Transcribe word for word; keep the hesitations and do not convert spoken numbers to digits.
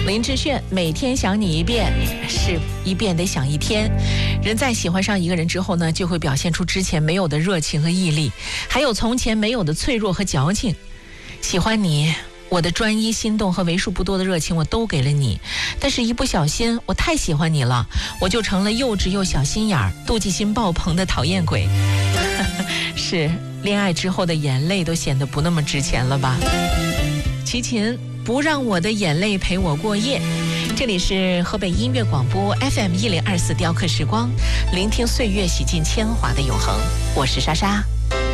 林志炫每天想你一遍，是一遍得想一天。人在喜欢上一个人之后呢，就会表现出之前没有的热情和毅力，还有从前没有的脆弱和矫情。喜欢你，我的专一、心动和为数不多的热情我都给了你，但是一不小心我太喜欢你了，我就成了幼稚又小心眼儿、妒忌心爆棚的讨厌鬼。是，恋爱之后的眼泪都显得不那么值钱了吧？齐秦，不让我的眼泪陪我过夜。这里是河北音乐广播 F M 一零二四雕刻时光，聆听岁月洗尽铅华的永恒。我是莎莎。